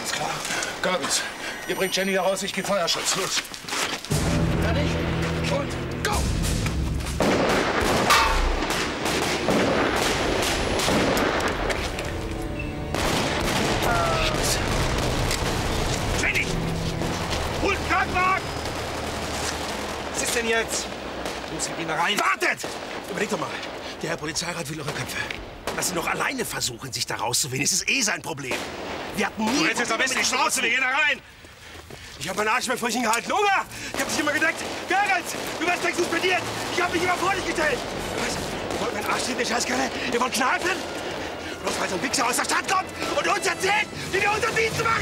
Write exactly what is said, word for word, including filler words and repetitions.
Alles klar. Goebbels, ihr bringt Jenny heraus, ich gehe Feuerschutz. Los. Fertig? Und go! Scheiße. Jenny! Hol den Krankenwagen! Was ist denn jetzt? Los, wir gehen da rein. Wartet! Überlegt doch mal. Der Herr Polizeirat will eure Köpfe. Lass ihn doch alleine versuchen, sich da rauszuwinden. Es ist eh sein Problem. Wir hatten nie... Du hältst jetzt am besten die Schnauze, wir gehen da rein! Ich hab meinen Arsch mehr Furchen gehalten. Hunger! Ich hab dich immer gedeckt. Gerrit! Du wirst gleich suspendiert. Ich hab mich immer vor dich gestellt. Was? Ihr wollt meinen Arsch sehen, ihr Scheißkerle? Ihr wollt kneifen? Bloß weil so ein Wichser aus der Stadt kommt und uns erzählt, wie wir unseren Dienst machen!